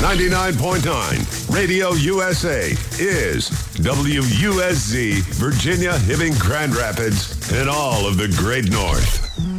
99.9 Radio USA is WUSZ, Virginia, Hibbing, Grand Rapids, and all of the Great North.